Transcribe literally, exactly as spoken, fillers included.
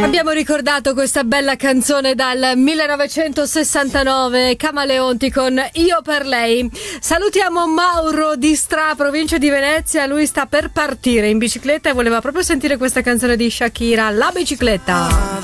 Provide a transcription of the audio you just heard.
Abbiamo ricordato questa bella canzone dal millenovecentosessantanove, Camaleonti con Io per lei. Salutiamo Mauro di Stra, provincia di Venezia. Lui sta per partire in bicicletta e voleva proprio sentire questa canzone di Shakira, La bicicletta.